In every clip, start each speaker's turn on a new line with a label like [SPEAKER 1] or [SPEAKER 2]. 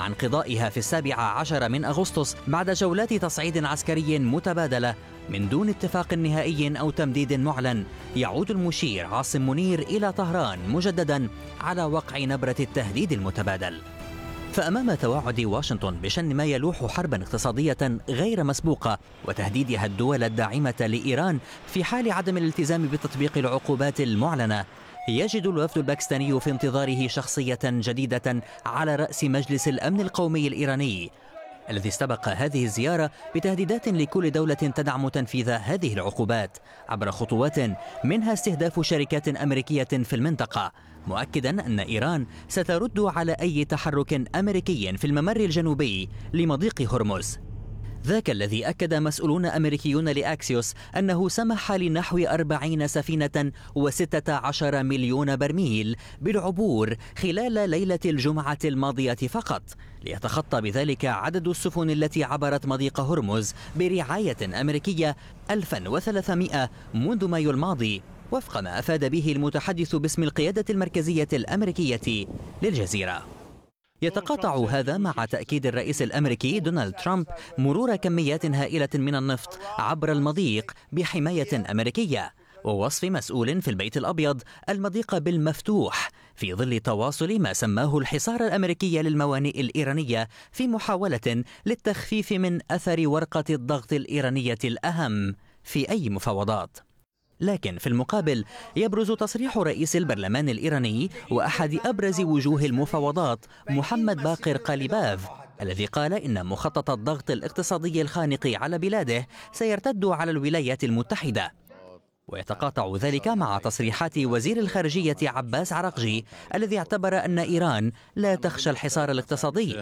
[SPEAKER 1] مع انقضائها في 17 من أغسطس بعد جولات تصعيد عسكري متبادلة من دون اتفاق نهائي أو تمديد معلن، يعود المشير عاصم منير إلى طهران مجددا على وقع نبرة التهديد المتبادل. فأمام توعد واشنطن بشن ما يلوح حربا اقتصادية غير مسبوقة وتهديدها الدول الداعمة لإيران في حال عدم الالتزام بتطبيق العقوبات المعلنة، يجد الوفد الباكستاني في انتظاره شخصية جديدة على رأس مجلس الأمن القومي الإيراني، الذي استبق هذه الزيارة بتهديدات لكل دولة تدعم تنفيذ هذه العقوبات عبر خطوات منها استهداف شركات أمريكية في المنطقة، مؤكدا أن إيران سترد على أي تحرك أمريكي في الممر الجنوبي لمضيق هرمز، ذاك الذي أكد مسؤولون أمريكيون لأكسيوس أنه سمح لنحو 40 سفينة و16 مليون برميل بالعبور خلال ليلة الجمعة الماضية فقط، ليتخطى بذلك عدد السفن التي عبرت مضيق هرمز برعاية أمريكية 1300 منذ مايو الماضي، وفق ما أفاد به المتحدث باسم القيادة المركزية الأمريكية للجزيرة. يتقاطع هذا مع تأكيد الرئيس الأمريكي دونالد ترامب مرور كميات هائلة من النفط عبر المضيق بحماية أمريكية، ووصف مسؤول في البيت الأبيض المضيق بالمفتوح في ظل تواصل ما سماه الحصار الأمريكي للموانئ الإيرانية في محاولة للتخفيف من أثر ورقة الضغط الإيرانية الأهم في أي مفاوضات. لكن في المقابل يبرز تصريح رئيس البرلمان الإيراني وأحد أبرز وجوه المفاوضات محمد باقر قاليباف، الذي قال إن مخطط الضغط الاقتصادي الخانق على بلاده سيرتد على الولايات المتحدة، ويتقاطع ذلك مع تصريحات وزير الخارجية عباس عراقجي الذي اعتبر أن إيران لا تخشى الحصار الاقتصادي.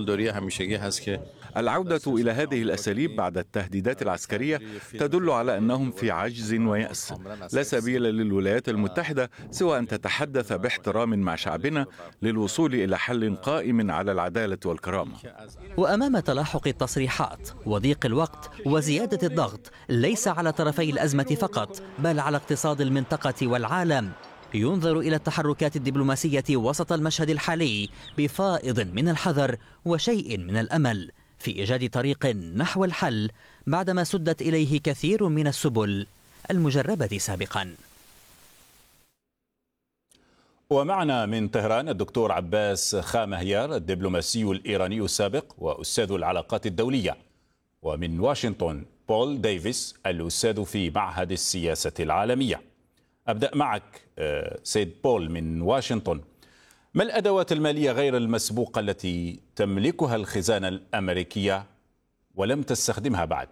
[SPEAKER 2] العودة إلى هذه الأساليب بعد التهديدات العسكرية تدل على أنهم في عجز ويأس. لا سبيل للولايات المتحدة سوى أن تتحدث باحترام مع شعبنا للوصول إلى حل قائم على العدالة والكرامة.
[SPEAKER 1] وأمام تلاحق التصريحات وضيق الوقت وزيادة الضغط ليس على طرفي الأزمة فقط بل على اقتصاد المنطقة والعالم، ينظر إلى التحركات الدبلوماسية وسط المشهد الحالي بفائض من الحذر وشيء من الأمل في إيجاد طريق نحو الحل بعدما سدت إليه كثير من السبل المجربة سابقا.
[SPEAKER 3] ومعنا من طهران الدكتور عباس خامهيار الدبلوماسي الإيراني السابق وأستاذ العلاقات الدولية، ومن واشنطن بول ديفيس الأستاذ في معهد السياسة العالمية. أبدأ معك سيد بول من واشنطن، ما الأدوات المالية غير المسبوقة التي تملكها الخزانة الأمريكية ولم تستخدمها بعد؟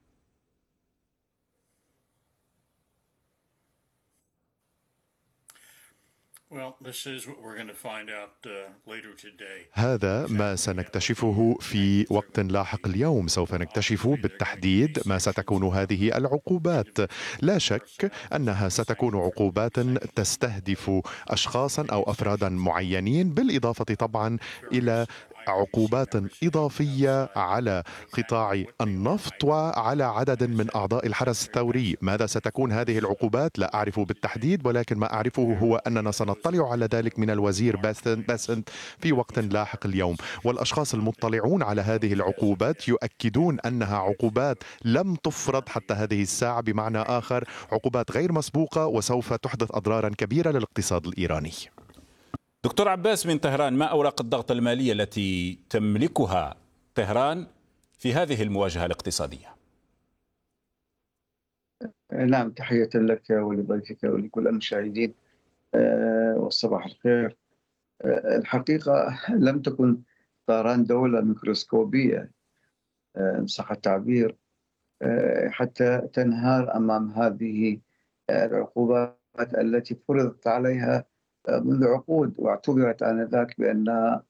[SPEAKER 4] هذا ما سنكتشفه في وقت لاحق اليوم. سوف نكتشف بالتحديد ما ستكون هذه العقوبات. لا شك أنها ستكون عقوبات تستهدف أشخاصا أو أفرادا معينين، بالإضافة طبعا إلى عقوبات إضافية على قطاع النفط وعلى عدد من أعضاء الحرس الثوري. ماذا ستكون هذه العقوبات؟ لا أعرف بالتحديد، ولكن ما أعرفه هو أننا سنطلع على ذلك من الوزير باسنت في وقت لاحق اليوم. والأشخاص المطلعون على هذه العقوبات يؤكدون أنها عقوبات لم تفرض حتى هذه الساعة، بمعنى آخر عقوبات غير مسبوقة وسوف تحدث أضرارا كبيرة للاقتصاد الإيراني.
[SPEAKER 3] دكتور عباس من طهران، ما أوراق الضغط المالية التي تملكها طهران في هذه المواجهة الاقتصادية؟
[SPEAKER 5] نعم، تحية لك ولضيفك ولكل المشاهدين والصباح الخير. الحقيقة لم تكن طهران دولة ميكروسكوبية إن صح التعبير حتى تنهار أمام هذه العقوبات التي فرضت عليها منذ عقود، واعتبرت آنذاك بأنها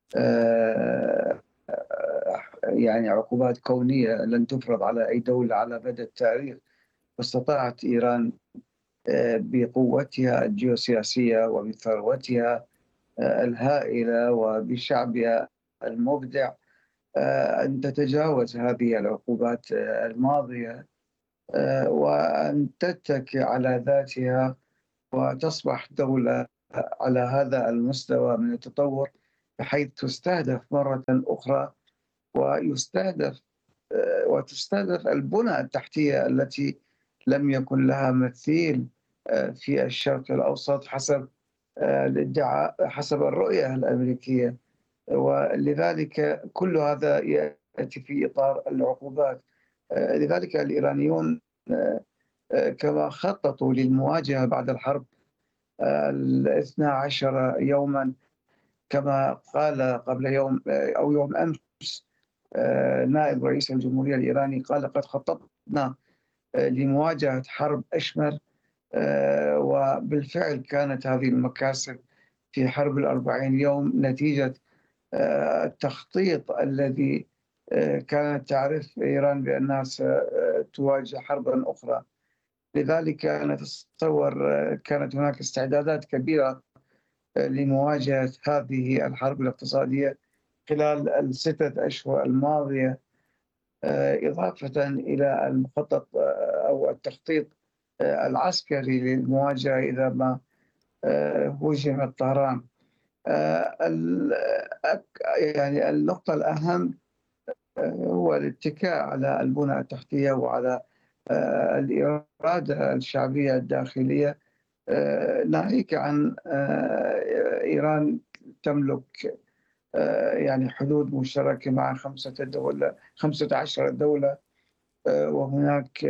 [SPEAKER 5] يعني عقوبات كونية لن تفرض على أي دولة على مدى التاريخ. واستطاعت إيران بقوتها الجيوسياسية وبثروتها الهائلة وبشعبها المبدع أن تتجاوز هذه العقوبات الماضية وأن تتكي على ذاتها وتصبح دولة على هذا المستوى من التطور بحيث تستهدف مرة أخرى وتستهدف البنى التحتية التي لم يكن لها مثيل في الشرق الأوسط حسب الادعاء، حسب الرؤية الأمريكية. ولذلك كل هذا يأتي في إطار العقوبات. لذلك الإيرانيون كما خططوا للمواجهة بعد الحرب 12 يوما، كما قال قبل يوم أو يوم أمس نائب رئيس الجمهورية الإيراني، قال قد خططنا لمواجهة حرب أشمل. وبالفعل كانت هذه المكاسب في حرب 40 يوم نتيجة التخطيط الذي كانت تعرف إيران بأنها ستواجه حربا أخرى. لذلك نتصور كانت هناك استعدادات كبيرة لمواجهة هذه الحرب الاقتصادية خلال الستة أشهر الماضية، إضافة إلى المخطط أو التخطيط العسكري للمواجهة إذا ما هجمت طهران. يعني النقطة الأهم هو الاتكاء على البنى التحتية وعلى الإرادة الشعبية الداخلية، ناهيك عن إيران تملك يعني حدود مشتركة مع 15 دولة، وهناك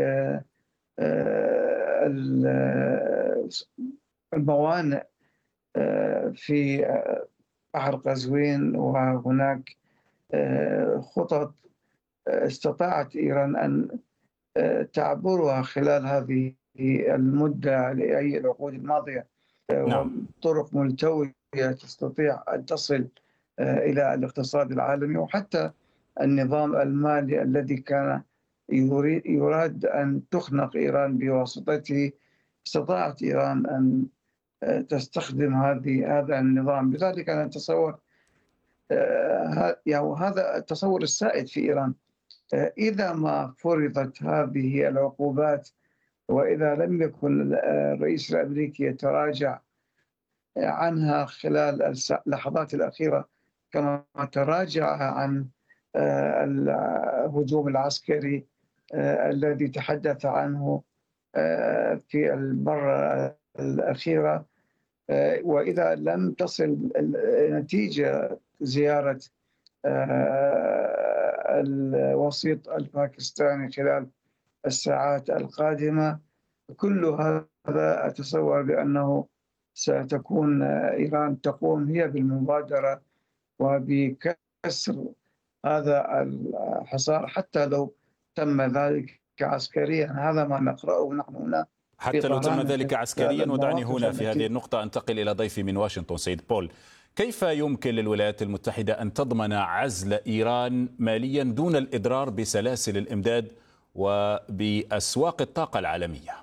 [SPEAKER 5] الموانئ في بحر قزوين، وهناك خطط استطاعت إيران أن تعبرها خلال هذه المدة لأي العقود الماضية. طرق ملتوية تستطيع أن تصل إلى الاقتصاد العالمي، وحتى النظام المالي الذي كان يراد أن تخنق إيران بواسطته، استطاعت إيران أن تستخدم هذا النظام. لذلك أنا أتصور هذا التصور السائد في إيران، إذا ما فرضت هذه العقوبات وإذا لم يكن الرئيس الأمريكي يتراجع عنها خلال اللحظات الأخيرة كما تراجع عن الهجوم العسكري الذي تحدث عنه في المرة الأخيرة، وإذا لم تصل نتيجة زيارة الوسيط الباكستاني خلال الساعات القادمة، كل هذا أتصور بأنه ستكون إيران تقوم هي بالمبادرة وبكسر هذا الحصار حتى لو تم ذلك عسكريا. هذا ما نقرأه نحن هنا.
[SPEAKER 3] حتى لو تم ذلك عسكريا. ودعني هنا في هذه النقطة أنتقل إلى ضيفي من واشنطن سيد بول. كيف يمكن للولايات المتحدة أن تضمن عزل إيران ماليا دون الإضرار بسلاسل الإمداد وبأسواق الطاقة العالمية؟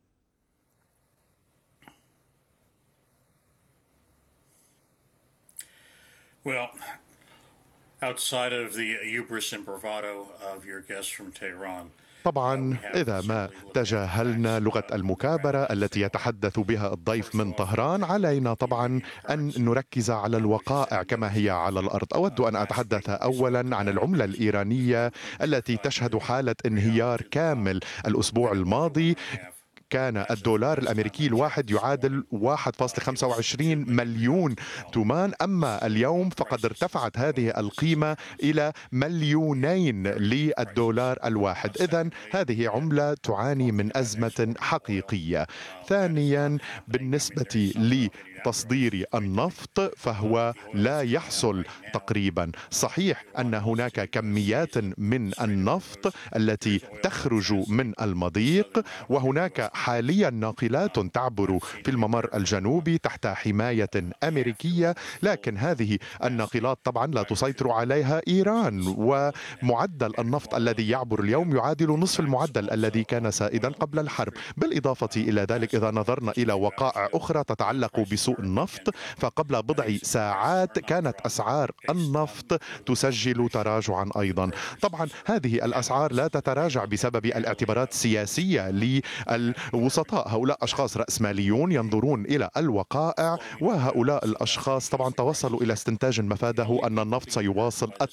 [SPEAKER 6] Well, outside of the hubris and bravado of your guests from Tehran.
[SPEAKER 4] طبعا إذا ما تجاهلنا لغة المكابرة التي يتحدث بها الضيف من طهران، علينا طبعا أن نركز على الوقائع كما هي على الأرض. أود أن أتحدث أولا عن العملة الإيرانية التي تشهد حالة انهيار كامل. الأسبوع الماضي كان الدولار الأمريكي الواحد يعادل 1.25 مليون تومان، أما اليوم فقد ارتفعت هذه القيمة إلى 2 مليون للدولار الواحد. إذن هذه عملة تعاني من أزمة حقيقية. ثانيا، بالنسبة تصدير النفط فهو لا يحصل تقريبا. صحيح أن هناك كميات من النفط التي تخرج من المضيق، وهناك حاليا ناقلات تعبر في الممر الجنوبي تحت حماية أمريكية، لكن هذه الناقلات طبعا لا تسيطر عليها إيران، ومعدل النفط الذي يعبر اليوم يعادل نصف المعدل الذي كان سائدا قبل الحرب. بالإضافة إلى ذلك، إذا نظرنا إلى وقائع أخرى تتعلق بسوق سوق النفط، فقبل بضع ساعات كانت أسعار النفط تسجل تراجعا أيضا. طبعا هذه الأسعار لا تتراجع بسبب الاعتبارات السياسية للوسطاء. هؤلاء أشخاص رأسماليون ينظرون إلى الوقائع، وهؤلاء الأشخاص طبعا توصلوا إلى استنتاج مفاده أن النفط سيواصل